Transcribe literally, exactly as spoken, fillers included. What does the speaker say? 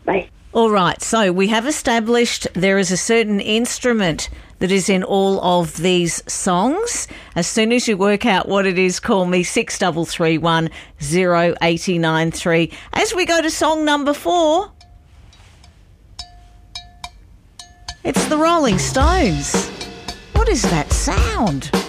Bye. All right, so we have established there is a certain instrument that is in all of these songs. As soon as you work out what it is, call me six three three one, zero eight nine three. As we go to song number four, it's the Rolling Stones. What is that sound?